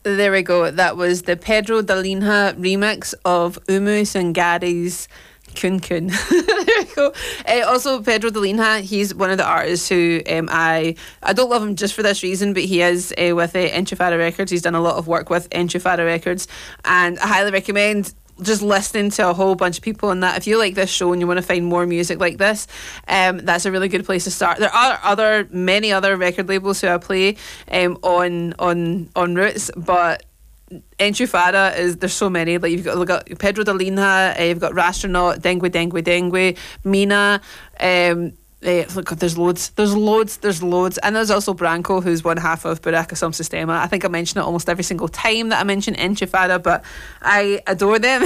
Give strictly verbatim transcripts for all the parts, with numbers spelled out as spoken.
There we go. That was the Pedro Dalinha remix of Umu Sangari's Kun Kun. There we go. Uh, also, Pedro Dalinha, he's one of the artists who um, I I don't love him just for this reason, but he is uh, with uh, Enchufada Records. He's done a lot of work with Enchufada Records, and I highly recommend just listening to a whole bunch of people on that. If you like this show and you want to find more music like this, um, that's a really good place to start. There are other many other record labels who I play um, on on on Roots, but Enchufada is, there's so many. Like you've got, you've got Pedro Dalinha, uh, you've got Rastronaut, Dengue Dengue Dengue, Mina. Um, Uh, look, there's loads, there's loads, there's loads, and there's also Branco, who's one half of Buraka Som Sistema. I think I mention it almost every single time that I mention Enchufada, but I adore them.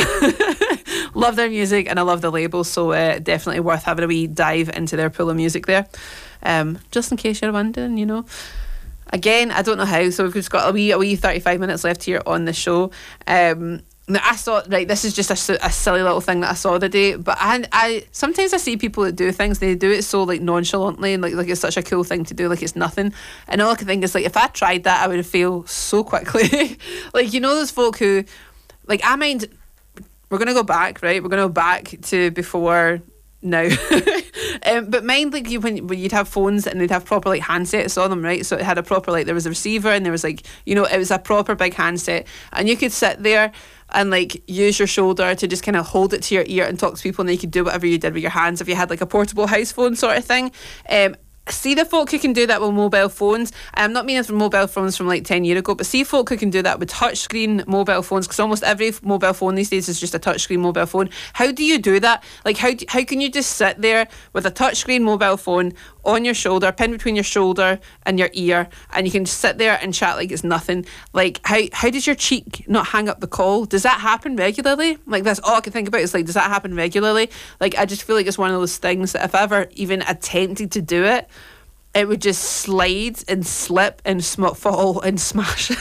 Love their music and I love the label, so uh, definitely worth having a wee dive into their pool of music there. Um, just in case you're wondering, you know. Again, I don't know how, so we've just got a wee, a wee thirty-five minutes left here on the show. Um, I thought, right, this is just a, a silly little thing that I saw the day, but I, I sometimes I see people that do things, they do it so like nonchalantly and like, like it's such a cool thing to do, like it's nothing, and all I can think is like, if I tried that I would fail so quickly. Like, you know those folk who, like, I mind, we're going to go back, right, we're going to go back to before now. um, but mind, like, you when, when you'd have phones and they'd have proper like handsets on them, right, so it had a proper, like, there was a receiver and there was like, you know, it was a proper big handset, and you could sit there and like use your shoulder to just kind of hold it to your ear and talk to people, and then you could do whatever you did with your hands if you had like a portable house phone sort of thing. Um, see the folk who can do that with mobile phones. I'm not meaning from mobile phones from like ten years ago, but see folk who can do that with touchscreen mobile phones, because almost every mobile phone these days is just a touchscreen mobile phone. How do you do that? Like, how do, how can you just sit there with a touchscreen mobile phone on your shoulder, pinned between your shoulder and your ear, and you can just sit there and chat like it's nothing? Like, how how does your cheek not hang up the call? Does that happen regularly? Like, that's all I can think about is like, does that happen regularly? Like, I just feel like it's one of those things that if I ever even attempted to do it, it would just slide and slip and sm- fall and smash.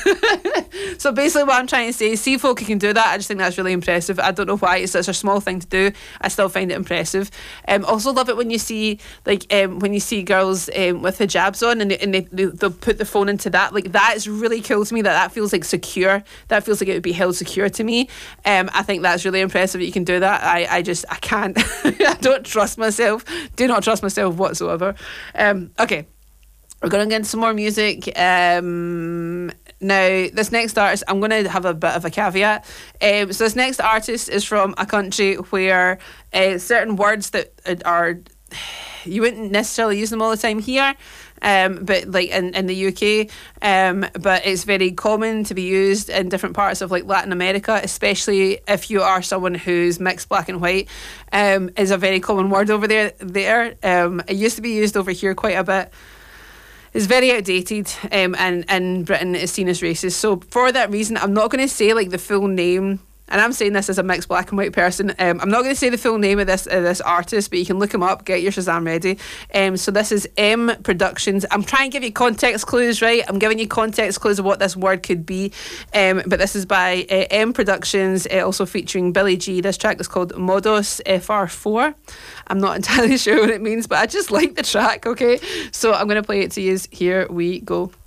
So basically what I'm trying to say is, see folk who can do that, I just think that's really impressive. I don't know why it's such a small thing to do. I still find it impressive. Um, also love it when you see like um, when you see girls um, with hijabs on and, they, and they, they, they'll put the phone into that. Like, that is really cool to me, that that feels like secure. That feels like it would be held secure to me. Um, I think that's really impressive that you can do that. I, I just, I can't. I don't trust myself. Do not trust myself whatsoever. Um, okay. We're going to get into some more music. Um, now, this next artist, I'm going to have a bit of a caveat. Um, so this next artist is from a country where uh, certain words that are, you wouldn't necessarily use them all the time here, um, but like in, in the U K, um, but it's very common to be used in different parts of like Latin America, especially if you are someone who's mixed black and white. Um, is a very common word over there. There, um, it used to be used over here quite a bit. It's very outdated, um, and in Britain it's seen as racist. So for that reason, I'm not going to say like the full name, and I'm saying this as a mixed black and white person. Um, I'm not going to say the full name of this uh, this artist, but you can look him up, get your Shazam ready. Um, so this is M Productions. I'm trying to give you context clues, right? I'm giving you context clues of what this word could be. Um, but this is by uh, M Productions, uh, also featuring Billy G. This track is called Modos F R four. I'm not entirely sure what it means, but I just like the track, okay? So I'm going to play it to you. Here we go.